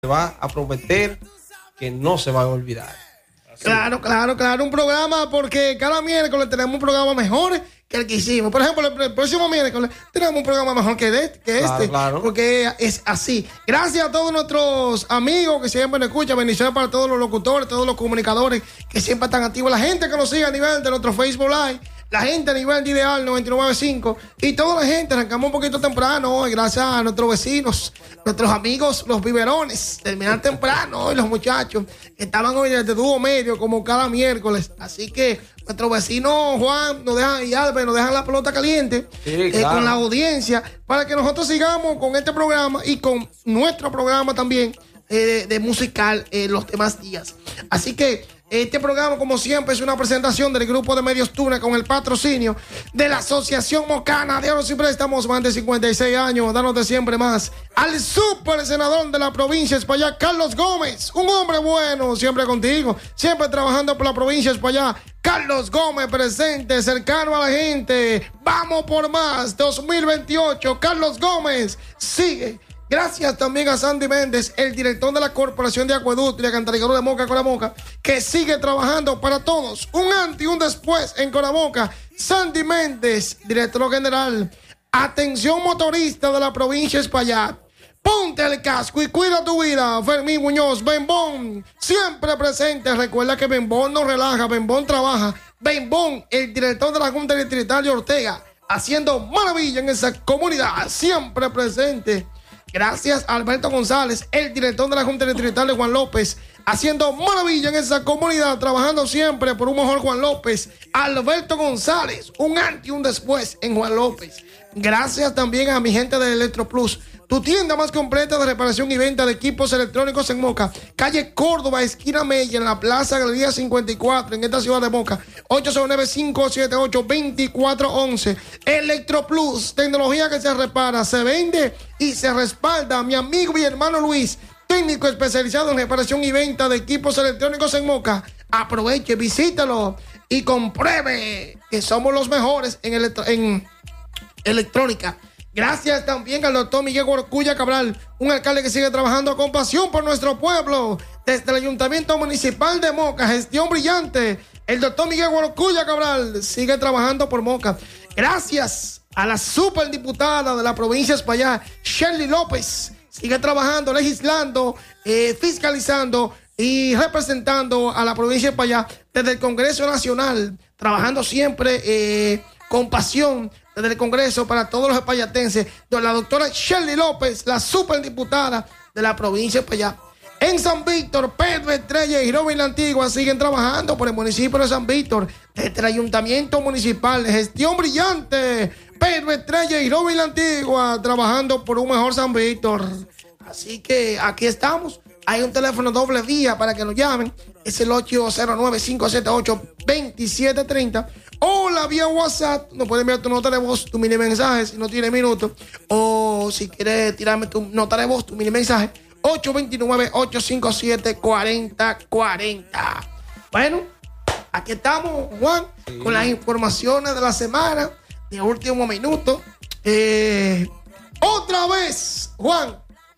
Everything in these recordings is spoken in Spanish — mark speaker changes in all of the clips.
Speaker 1: va a prometer que no se va a olvidar.
Speaker 2: Claro, un programa, porque cada miércoles tenemos un programa mejor que el que hicimos. Por ejemplo, el próximo miércoles tenemos un programa mejor que este.
Speaker 1: Claro.
Speaker 2: Porque es así. Gracias a todos nuestros amigos que siempre nos escuchan. Bendiciones para todos los locutores, todos los comunicadores que siempre están activos. La gente que nos sigue a nivel de nuestro Facebook Live. La gente a nivel de Ideal 99.5 y toda la gente. Arrancamos un poquito temprano hoy, gracias a nuestros vecinos, nuestros amigos, los biberones. Terminan temprano hoy los muchachos que estaban hoy desde Dúo Medio como cada miércoles. Así que nuestros vecinos Juan y Albert nos dejan la pelota caliente con la audiencia para que nosotros sigamos con este programa y con nuestro programa también de musical los demás días. Así que este programa, como siempre, es una presentación del grupo de Medios Tuna con el patrocinio de la Asociación Mocana de Ahorros y Préstamos, más de 56 años, danos de siempre más. Al super senador de la provincia de España, Carlos Gómez, un hombre bueno, siempre contigo, siempre trabajando por la provincia de España. Carlos Gómez presente, cercano a la gente. Vamos por más, 2028. Carlos Gómez sigue. Gracias también a Sandy Méndez, el director de la Corporación de Acueducto y Alcantarillado de Moca, Coramoca, que sigue trabajando para todos. Un antes y un después en Coramoca. Sandy Méndez, director general. Atención motorista de la provincia de Espaillat. Ponte el casco y cuida tu vida. Fermín Muñoz, Bembón, siempre presente. Recuerda que Bembón no relaja, Bembón trabaja. Bembón, el director de la Junta Distrital de Ortega, haciendo maravilla en esa comunidad, siempre presente. Gracias a Alberto González, el director de la Junta Distrital de Juan López, haciendo maravilla en esa comunidad, trabajando siempre por un mejor Juan López. Alberto González, un antes y un después en Juan López. Gracias también a mi gente de Electroplus, tu tienda más completa de reparación y venta de equipos electrónicos en Moca, calle Córdoba, esquina Mella, en la Plaza Galería 54, en esta ciudad de Moca. 809-578-2411. Electroplus, tecnología que se repara, se vende y se respalda. Mi amigo y hermano Luis, técnico especializado en reparación y venta de equipos electrónicos en Moca. Aproveche, visítalo y compruebe que somos los mejores en electrónica. Gracias también al doctor Miguel Gorcuya Cabral, un alcalde que sigue trabajando con pasión por nuestro pueblo. Desde el Ayuntamiento Municipal de Moca, gestión brillante. El doctor Miguel Gorcuya Cabral sigue trabajando por Moca. Gracias a la superdiputada de la provincia de Espaillat, Shirley López. Sigue trabajando, legislando, fiscalizando y representando a la provincia de Espaillat desde el Congreso Nacional, trabajando siempre con pasión desde el Congreso para todos los espallatenses. La doctora Shirley López, la superdiputada de la provincia de Espaillat. En San Víctor, Pedro Estrella y Robin La Antigua siguen trabajando por el municipio de San Víctor, desde el Ayuntamiento Municipal de Gestión Brillante. Pedro Estrella y Robin La Antigua trabajando por un mejor San Víctor. Así que aquí estamos. Hay un teléfono doble vía para que nos llamen. Es el 809-578-2730. O la vía WhatsApp. Nos pueden enviar tu nota de voz, tu mini mensaje si no tiene minutos. O si quieres tirarme tu nota de voz, tu mini mensaje. 829-857-4040. Bueno, aquí estamos, Juan, con las informaciones de la semana, de último minuto. Otra vez, Juan,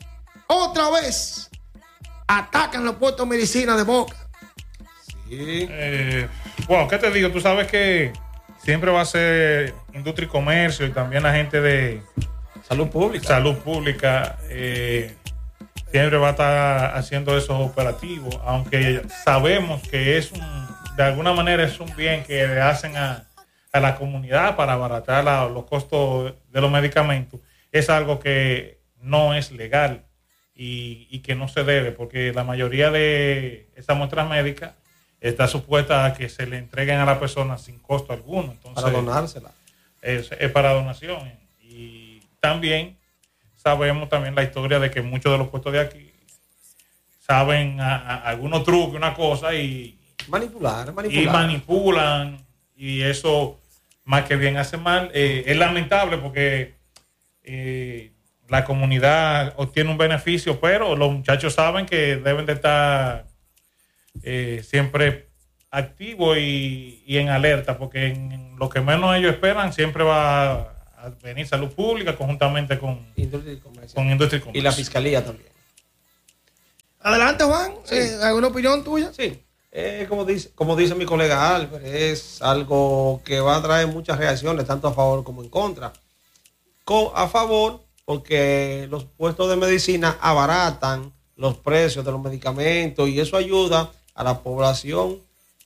Speaker 2: atacan los puestos de medicina de Moca.
Speaker 3: Sí. Bueno, ¿qué te digo? Tú sabes que siempre va a ser industria y comercio y también la gente de
Speaker 1: salud pública.
Speaker 3: Siempre va a estar haciendo esos operativos, aunque sabemos que de alguna manera es un bien que le hacen a la comunidad para abaratar los costos de los medicamentos. Es algo que no es legal y que no se debe, porque la mayoría de esas muestras médicas está supuesta a que se le entreguen a la persona sin costo alguno. Entonces,
Speaker 1: para donársela.
Speaker 3: Es para donación. Y también sabemos también la historia de que muchos de los puestos de aquí saben algunos trucos, una cosa, y manipulan, y eso más que bien hace mal. Es lamentable porque la comunidad obtiene un beneficio, pero los muchachos saben que deben de estar siempre activos y en alerta, porque en lo que menos ellos esperan siempre va a venir salud pública conjuntamente con Industria y Comercio.
Speaker 1: Y la Fiscalía también.
Speaker 2: Adelante, Juan.
Speaker 1: Sí.
Speaker 2: ¿Alguna opinión tuya?
Speaker 1: Sí, como dice mi colega Albert, es algo que va a traer muchas reacciones, tanto a favor como en contra. A favor, porque los puestos de medicina abaratan los precios de los medicamentos y eso ayuda a la población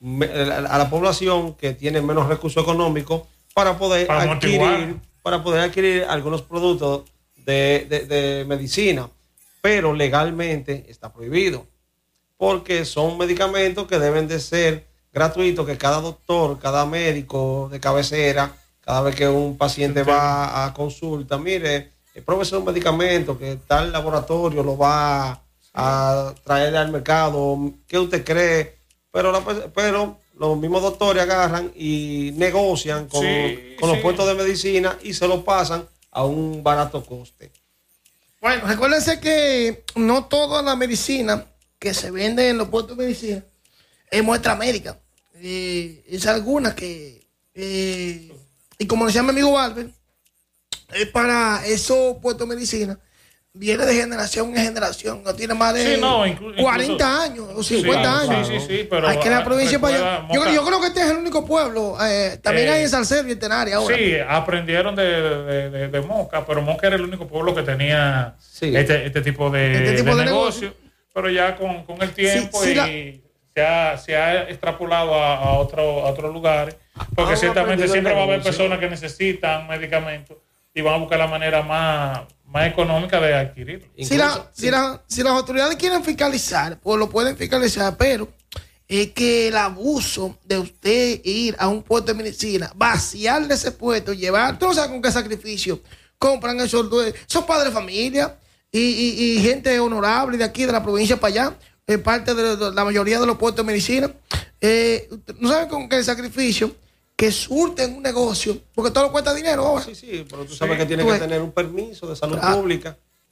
Speaker 1: que tiene menos recursos económicos para poder adquirir algunos productos de medicina, pero legalmente está prohibido, porque son medicamentos que deben de ser gratuitos, que cada doctor, cada médico de cabecera, cada vez que un paciente va a consulta, mire, pruébese un medicamento que tal laboratorio lo va a traer al mercado, ¿qué usted cree? Pero los mismos doctores agarran y negocian con los puestos de medicina y se lo pasan a un barato coste.
Speaker 2: Bueno, recuérdense que no toda la medicina que se vende en los puestos de medicina es muestra médica. Es alguna que, y como decía mi amigo Albert, para esos puestos de medicina, viene de generación en generación, no tiene más de 40 años o 50 años.
Speaker 3: Sí, pero
Speaker 2: hay que la provincia para allá. Yo creo que este es el único pueblo. También hay en Salcedo y en Tenares ahora.
Speaker 3: Sí, aprendieron de Moca, pero Moca era el único pueblo que tenía este tipo de negocio. Pero ya con el tiempo se ha extrapolado a otros lugares, porque ciertamente siempre va a haber personas que necesitan medicamentos y van a buscar la manera más económica de adquirirlo.
Speaker 2: Si las autoridades quieren fiscalizar, pues lo pueden fiscalizar, pero es que el abuso de usted ir a un puesto de medicina, vaciar de ese puesto, llevar, tú no sabes con qué sacrificio compran esos padres de familia y gente honorable de aquí, de la provincia para allá, parte de la mayoría de los puestos de medicina, no saben con qué sacrificio que surten un negocio, porque todo cuesta dinero ahora.
Speaker 1: Sí, pero tú sabes que tiene que tener un permiso de salud pública.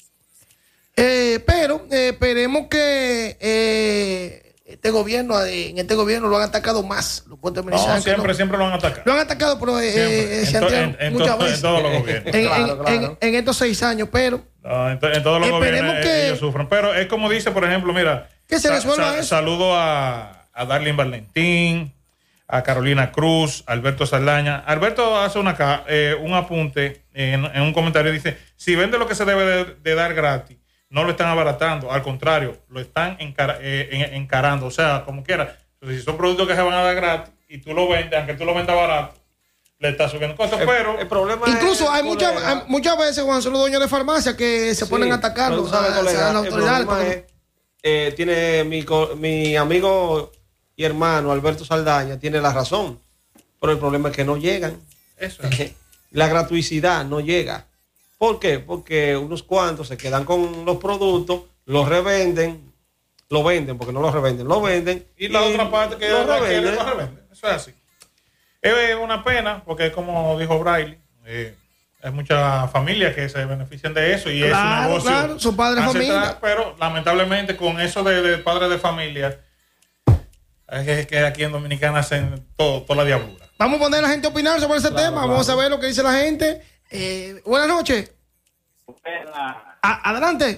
Speaker 2: Pero esperemos que en este gobierno lo han atacado más los puestos de medicina.
Speaker 3: No, siempre lo han atacado.
Speaker 2: Lo han atacado, pero muchas veces.
Speaker 3: En todos los gobiernos.
Speaker 2: En estos 6 años, pero...
Speaker 3: en todos los gobiernos ellos sufren. Pero es como dice, por ejemplo, mira,
Speaker 2: que se resuelva eso.
Speaker 3: Saludo a Darlene Valentín, a Carolina Cruz, a Alberto Saldaña. Alberto hace un apunte en un comentario, dice, si vende lo que se debe de dar gratis, no lo están abaratando, al contrario, lo están encarando, o sea, como quiera. Entonces, si son productos que se van a dar gratis y tú lo vendes, aunque tú lo vendas barato, le estás subiendo costos, pero...
Speaker 1: El problema
Speaker 2: incluso hay muchas veces, Juan, son los dueños de farmacia que se ponen a atacarlos a las autoridades.
Speaker 1: Tiene mi amigo y hermano Alberto Saldaña tiene la razón, pero el problema es que no llegan.
Speaker 3: Eso es.
Speaker 1: La gratuidad no llega. ¿Por qué? Porque unos cuantos se quedan con los productos, los revenden, lo venden, porque no los revenden, lo venden.
Speaker 3: Y la otra parte que
Speaker 1: lo revenden.
Speaker 3: Eso es así. Es una pena, porque como dijo Braille, hay muchas familias que se benefician de eso y es un negocio.
Speaker 2: Claro, son padres de familia.
Speaker 3: Pero lamentablemente con eso de padres de familia, es que aquí en Dominicana hacen toda la diablura.
Speaker 2: Vamos a poner a la gente a opinar sobre ese tema. Vamos a ver lo que dice la gente. Buenas noches. Adelante.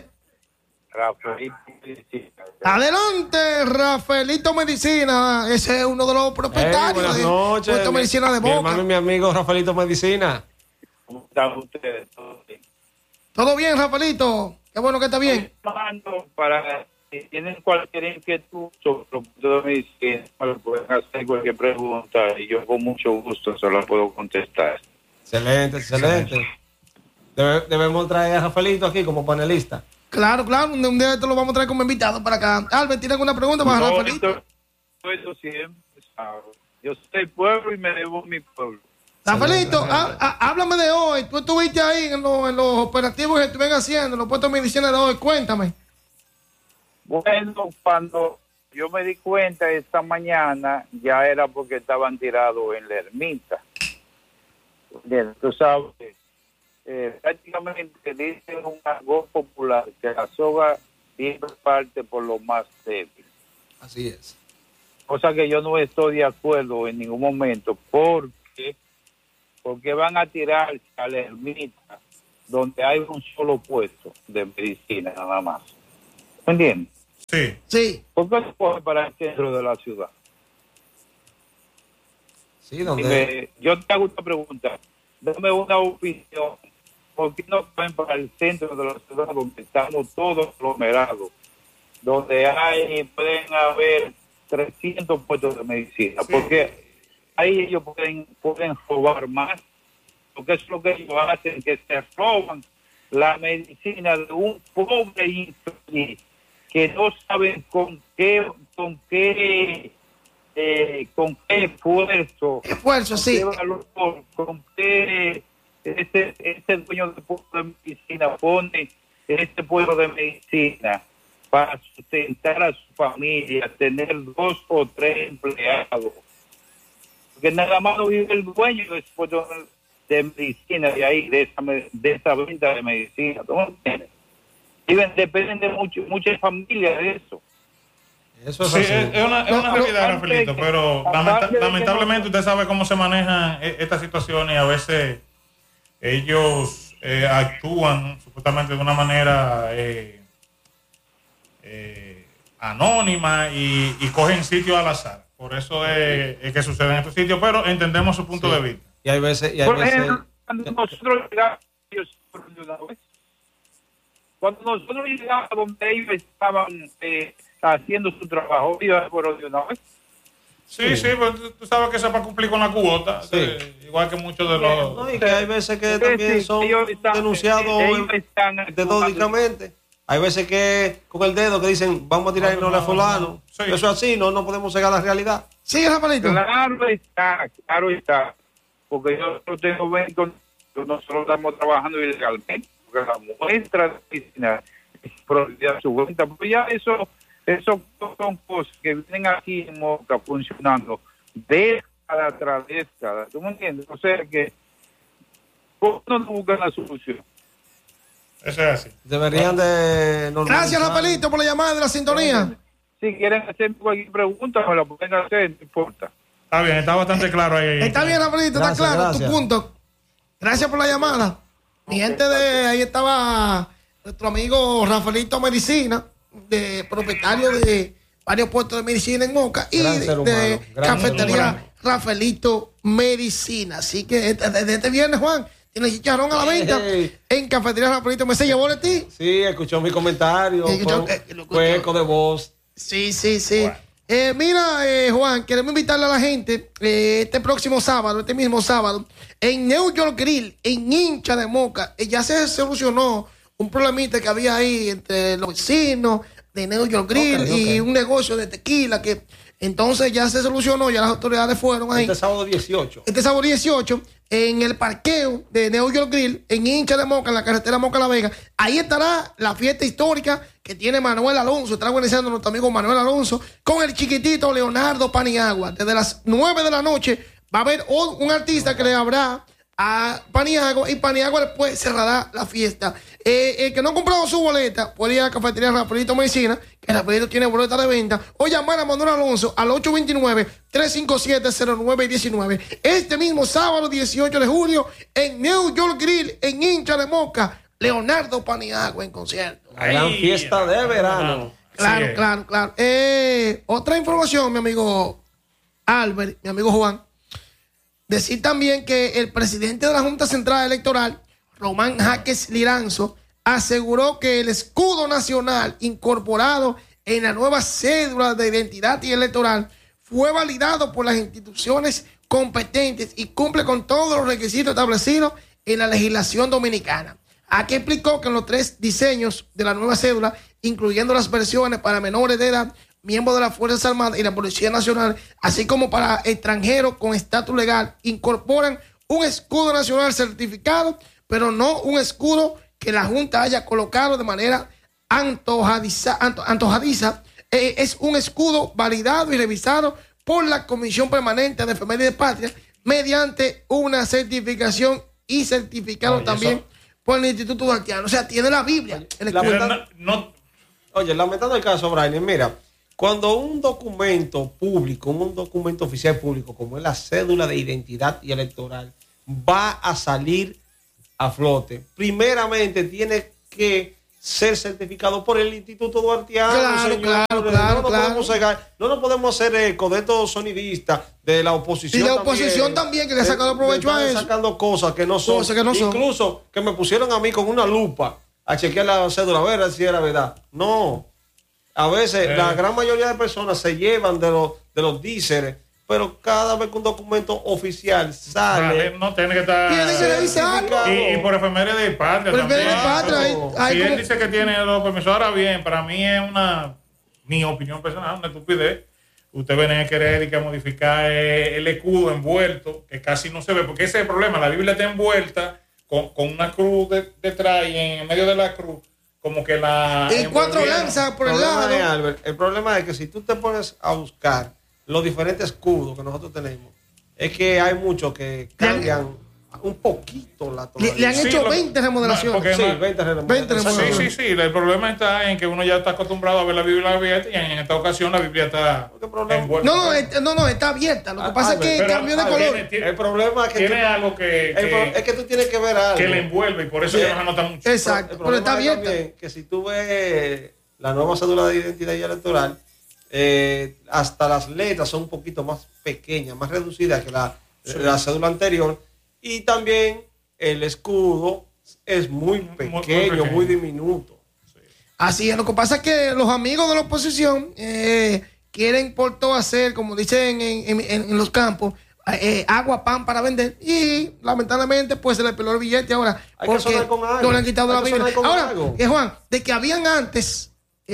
Speaker 2: Adelante, Rafaelito Medicina. Ese es uno de los propietarios
Speaker 1: buenas noches,
Speaker 2: de Medicina de Boca.
Speaker 1: Mi hermano y mi amigo Rafaelito Medicina.
Speaker 4: ¿Cómo están ustedes?
Speaker 2: ¿Todo bien, Rafaelito? Qué bueno que está bien.
Speaker 4: Para si tienen cualquier inquietud sobre los productos de medicina, me pueden hacer cualquier pregunta y yo con mucho gusto se la puedo contestar.
Speaker 1: Excelente. Debemos traer a Rafaelito aquí como panelista.
Speaker 2: Claro. Un día esto lo vamos a traer como invitado para acá. Albert, ¿tiene alguna pregunta para Rafaelito?
Speaker 4: Eso siempre. Yo soy pueblo y me debo mi pueblo.
Speaker 2: Rafaelito, háblame de hoy. Tú estuviste ahí en los operativos que estuvieron haciendo, en los puestos de medicina de hoy. Cuéntame.
Speaker 4: Bueno, cuando yo me di cuenta esta mañana, ya era porque estaban tirados en la ermita. Bien, tú sabes, prácticamente dice un argot popular que la soga siempre parte por lo más débil.
Speaker 1: Así es.
Speaker 4: Cosa que yo no estoy de acuerdo en ningún momento, porque van a tirar a la ermita donde hay un solo puesto de medicina nada más. ¿Me entiendes?
Speaker 3: Sí.
Speaker 2: Sí.
Speaker 4: ¿Por qué no coge para el centro de la ciudad?
Speaker 1: Sí, donde...
Speaker 4: Yo te hago una pregunta. Dame una opinión. ¿Por qué no cogen para el centro de la ciudad donde estamos todos aglomerados? Donde pueden haber 300 puestos de medicina. Sí. Porque ahí ellos pueden robar más. Porque eso es lo que ellos hacen, que se roban la medicina de un pobre infeliz que no saben con qué
Speaker 2: esfuerzo, sí,
Speaker 4: con qué ese dueño de puesto de medicina pone este puesto de medicina para sustentar a su familia, tener 2 o 3 empleados, porque nada más no vive el dueño de ese puesto de medicina de ahí, de esa venta de medicina. ¿Tú me entiendes? Dependen de muchas familias de eso.
Speaker 3: Eso es, sí, es una realidad, Rafaelito, pero lamentablemente usted sabe cómo se manejan estas situaciones y a veces ellos actúan supuestamente de una manera anónima y cogen sitios al azar. Por eso es que sucede en estos sitios, pero entendemos su punto de vista.
Speaker 1: Y hay veces...
Speaker 4: Cuando nosotros llegamos, a donde ellos estaban haciendo su trabajo, ellos fueron de una vez.
Speaker 3: Sí, pero tú sabes que eso es para cumplir con la cuota, igual que muchos de los...
Speaker 1: No, y que hay veces que también son denunciados metódicamente. Hay veces que con el dedo que dicen, vamos a tirarnos a fulano. Sí. Eso es así, no podemos cegar la realidad.
Speaker 2: Sí, Rafaelito.
Speaker 4: Claro está. Porque yo tengo nosotros estamos trabajando ilegalmente, porque la muestra de medicina es prioridad su cuenta. Pero ya eso son cosas que vienen aquí en Moca funcionando década tras década. ¿Tú me entiendes? O sea que ¿por qué no buscan la solución?
Speaker 3: Eso es así.
Speaker 1: Deberían de...
Speaker 2: Gracias, Rafaelito, por la llamada de la sintonía.
Speaker 4: Si quieren hacer cualquier pregunta, me la pueden hacer, no importa.
Speaker 3: Está bien, está bastante claro ahí.
Speaker 2: Está bien, Rafaelito, está claro tu punto. Gracias por la llamada. Mi gente de ahí estaba nuestro amigo Rafaelito Medicina, propietario de varios puestos de medicina en Moca y de cafetería Rafaelito Medicina. Así que desde este viernes, Juan, tiene chicharrón a la venta en cafetería Rafaelito. ¿Me se llevó de ti?
Speaker 1: Sí, escuchó mi comentario. Fue eco de voz.
Speaker 2: Sí. Bueno. Mira, Juan, queremos invitarle a la gente este mismo sábado, en New York Grill, en Hincha de Moca. Ya se solucionó un problemita que había ahí entre los vecinos de New York Grill y un negocio de tequila que entonces ya se solucionó, ya las autoridades fueron ahí.
Speaker 1: Este sábado 18,
Speaker 2: en el parqueo de New York Grill, en Hincha de Moca, en la carretera Moca-La Vega. Ahí estará la fiesta histórica que tiene Manuel Alonso. Está organizando nuestro amigo Manuel Alonso con el chiquitito Leonardo Paniagua. Desde las 9 de la noche va a haber un artista que le habrá a Paniagua y Paniagua después cerrará la fiesta. El que no ha comprado su boleta puede ir a la cafetería Rafaelito Medicina, que Rafaelito tiene boleta de venta, o llamar a Manuel Alonso al 829-357-0919. Este mismo sábado 18 de julio en New York Grill, en Hincha de Moca, Leonardo Paniagua en concierto.
Speaker 1: Gran fiesta de verano.
Speaker 2: Claro. Otra información, mi amigo Albert, mi amigo Juan. Decir también que el presidente de la Junta Central Electoral, Román Jaques Liranzo, aseguró que el escudo nacional incorporado en la nueva cédula de identidad y electoral fue validado por las instituciones competentes y cumple con todos los requisitos establecidos en la legislación dominicana. Aquí explicó que en los 3 diseños de la nueva cédula, incluyendo las versiones para menores de edad, miembros de las Fuerzas Armadas y la Policía Nacional, así como para extranjeros con estatus legal, incorporan un escudo nacional certificado, pero no un escudo que la Junta haya colocado de manera antojadiza. Es un escudo validado y revisado por la Comisión Permanente de Efemérides Patria mediante una certificación y certificado también por el Instituto Haitiano. O sea, tiene la Biblia.
Speaker 1: Lamentando el caso, Brian, mira, cuando un documento público, un documento oficial público, como es la cédula de identidad y electoral, va a salir a flote, primeramente tiene que ser certificado por el Instituto Duartiano,
Speaker 2: Claro,
Speaker 1: señor.
Speaker 2: claro.
Speaker 1: No nos podemos hacer codetos sonidistas de la oposición.
Speaker 2: Y la oposición también que le ha sacado provecho a eso.
Speaker 1: Sacando cosas que no son. Incluso que me pusieron a mí con una lupa a chequear la cédula, a ver si era verdad. No. A veces la gran mayoría de personas se llevan de los díceres, pero cada vez que un documento oficial sale,
Speaker 3: no tiene que estar.
Speaker 2: Tiene que revisarlo.
Speaker 3: Y por efemérides de patria también. Si él dice que tiene los permisos, ahora bien, para mí es mi opinión personal, una estupidez. Usted viene a querer y que modificar el escudo envuelto, que casi no se ve, porque ese es el problema. La Biblia está envuelta con una cruz detrás y en medio de la cruz, como que la.
Speaker 2: Y 4 lanzas por el lado.
Speaker 1: Albert, el problema es que si tú te pones a buscar los diferentes escudos que nosotros tenemos, es que hay muchos que cambian un poquito la tonalidad.
Speaker 2: Le han hecho 20 remodelaciones.
Speaker 1: Sí, 20 remodelaciones.
Speaker 3: Sí. El problema está en que uno ya está acostumbrado a ver la Biblia abierta y en esta ocasión la Biblia está envuelta.
Speaker 2: No, está abierta. Lo que pasa es que cambió de color.
Speaker 1: El problema es que
Speaker 3: tiene algo
Speaker 1: es que tú tienes que ver algo
Speaker 3: que le envuelve y por eso que no se nota mucho.
Speaker 2: Exacto, pero está abierta.
Speaker 1: También, que si tú ves la nueva cédula de identidad y electoral, hasta las letras son un poquito más pequeñas, más reducidas que la cédula anterior, y también el escudo es muy pequeño, muy diminuto.
Speaker 2: Sí. Así es, lo que pasa es que los amigos de la oposición quieren por todo hacer, como dicen en los campos, agua, pan para vender, y lamentablemente pues se le peló el billete ahora porque no le han quitado la Biblia. Ahora, Juan, de que habían antes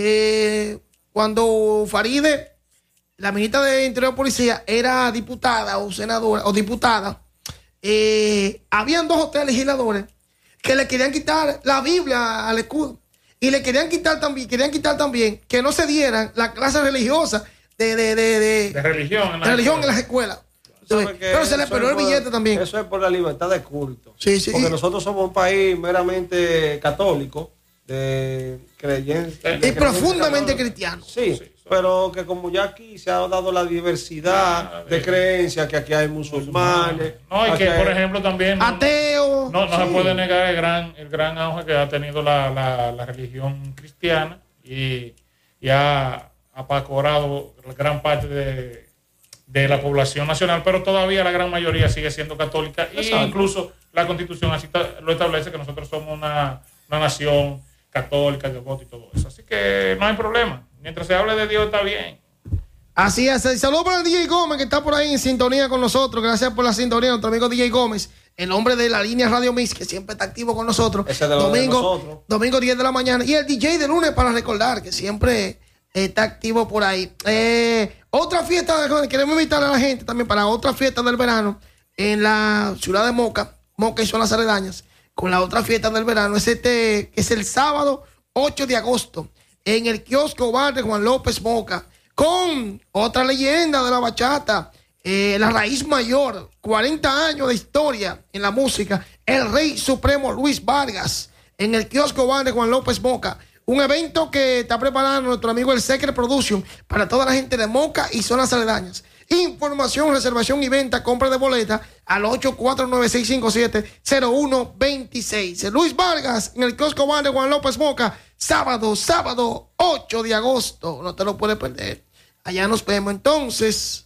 Speaker 2: cuando Faride, la ministra de Interior y Policía, era diputada o senadora o diputada, habían 2 o 3 legisladores que le querían quitar la Biblia al escudo y le querían quitar también que no se dieran las clases religiosas de religión en las escuelas. Pero se le peló el billete también.
Speaker 1: Eso es por la libertad de culto.
Speaker 2: Sí.
Speaker 1: Porque nosotros somos un país meramente católico, de creencia
Speaker 2: y profundamente cristiano.
Speaker 1: Sí, pero que como ya aquí se ha dado la diversidad de creencias, que aquí hay musulmanes,
Speaker 3: y que por ejemplo también
Speaker 2: ateos,
Speaker 3: no se puede negar el gran auge que ha tenido la religión cristiana y ha apacorado gran parte de la población nacional, pero todavía la gran mayoría sigue siendo católica. E incluso la Constitución así lo establece, que nosotros somos una nación católica, devota y todo eso. Así que no hay problema. Mientras se hable de Dios está bien.
Speaker 2: Así es. Saludos para el DJ Gómez, que está por ahí en sintonía con nosotros. Gracias por la sintonía, nuestro amigo DJ Gómez, el hombre de la línea Radio Mix, que siempre está activo con nosotros. Domingo 10 de la mañana. Y el DJ de lunes, para recordar, que siempre está activo por ahí. Otra fiesta, queremos invitar a la gente también para otra fiesta del verano en la ciudad de Moca y zonas aledañas, con la otra fiesta del verano. Es el sábado 8 de agosto en el kiosco bar de Juan López Moca, con otra leyenda de la bachata, la raíz mayor, 40 años de historia en la música, el Rey Supremo Luis Vargas, en el kiosco bar de Juan López Moca. Un evento que está preparando nuestro amigo el Secret Production para toda la gente de Moca y zonas aledañas. Información, reservación y venta, compra de boleta al 849-657-0126. Luis Vargas en el kiosco bar de Juan López Moca, sábado 8 de agosto. No te lo puedes perder. Allá nos vemos entonces.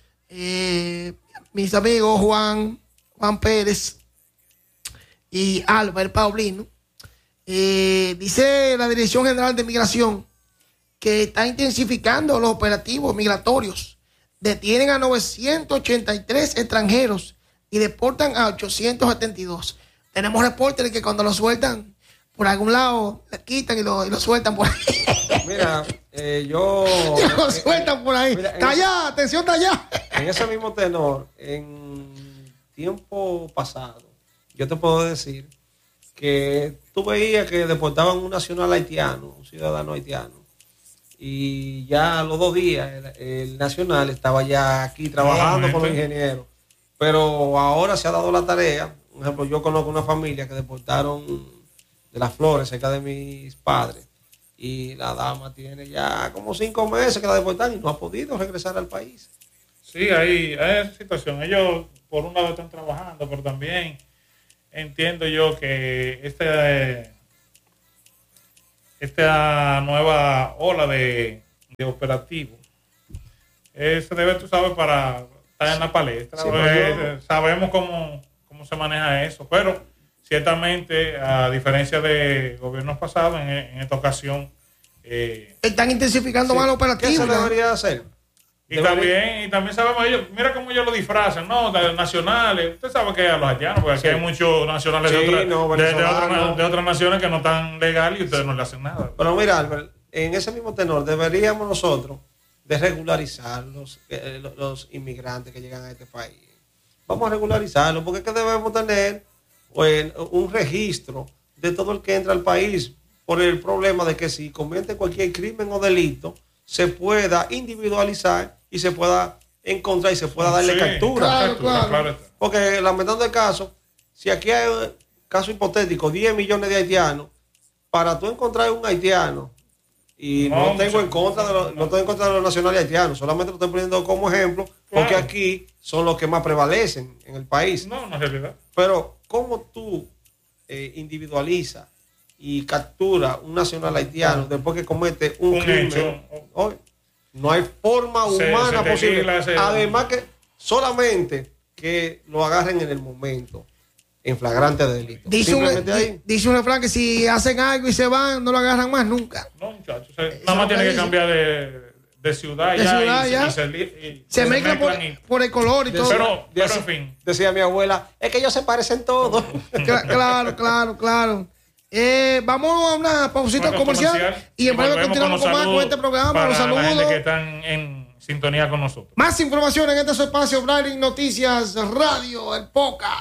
Speaker 2: Mis amigos Juan Pérez y Albert Paulino. Dice la Dirección General de Migración que está intensificando los operativos migratorios. Detienen a 983 extranjeros y deportan a 872. Tenemos reportes de que cuando lo sueltan por algún lado, le quitan y lo sueltan por ahí.
Speaker 1: Mira, lo
Speaker 2: sueltan por ahí. Está allá, atención, está allá.
Speaker 1: En ese mismo tenor, en tiempo pasado, yo te puedo decir que tú veías que deportaban un nacional haitiano, un ciudadano haitiano, y ya a los 2 días el nacional estaba ya aquí trabajando con los ingenieros. Pero ahora se ha dado la tarea. Por ejemplo, yo conozco una familia que deportaron de Las Flores, cerca de mis padres, y la dama tiene ya como 5 meses que la deportaron y no ha podido regresar al país.
Speaker 3: Sí, hay esa situación. Ellos por un lado están trabajando, pero también entiendo yo que esta nueva ola de operativos se debe, tú sabes, para estar en la palestra. Sí, sabemos cómo se maneja eso, pero ciertamente, a diferencia de gobiernos pasados, en esta ocasión
Speaker 2: están intensificando más la operativa.
Speaker 1: ¿Qué se debería hacer?
Speaker 3: Y también sabemos ellos, mira cómo ellos lo disfrazan, ¿no? De nacionales. Usted sabe que a los haitianos, porque aquí hay muchos nacionales de otras naciones que no están legales y ustedes no le hacen nada.
Speaker 1: Pero mira, Albert, en ese mismo tenor deberíamos nosotros de regularizar los inmigrantes que llegan a este país. Vamos a regularizarlos, porque es que debemos tener un registro de todo el que entra al país, por el problema de que si comete cualquier crimen o delito, se pueda individualizar y se pueda encontrar y se pueda darle captura.
Speaker 2: Claro.
Speaker 1: Porque lamentando el caso, si aquí hay caso hipotético, 10 millones de haitianos, para tú encontrar un haitiano, y no estoy en contra de los nacionales haitianos, solamente lo estoy poniendo como ejemplo, porque aquí son los que más prevalecen en el país.
Speaker 3: No es realidad.
Speaker 1: Pero, ¿cómo tú individualizas y captura un nacional haitiano después que comete un crimen? No hay forma humana posible. Además que solamente que lo agarren en el momento, en flagrante delito.
Speaker 2: Dice un refrán que si hacen algo y se van, no lo agarran más nunca.
Speaker 3: No, muchachos. Nada más tiene que cambiar de ciudad ya.
Speaker 2: Se mezclan por el color y todo.
Speaker 3: Pero en fin.
Speaker 1: Decía mi abuela, es que ellos se parecen todos.
Speaker 2: Claro. Vamos a una pausita comercial y en breve continuamos con este programa.
Speaker 3: Para
Speaker 2: los saludos.
Speaker 3: La gente que están en sintonía con nosotros.
Speaker 2: Más información en este espacio, Blinding Noticias Radio, el podcast.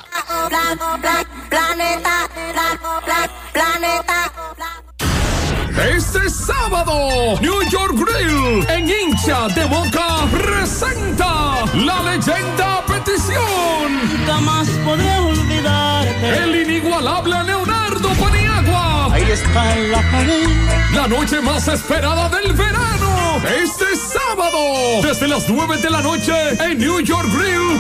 Speaker 5: Planeta. Este sábado, New York Grill en Hincha de Boca presenta La Leyenda Petición.
Speaker 6: Nunca más podré olvidarte.
Speaker 5: El inigualable Leonardo Paniagua.
Speaker 6: Ahí está en la pared.
Speaker 5: La noche más esperada del verano. Este sábado, desde las 9 de la noche en New York Grill.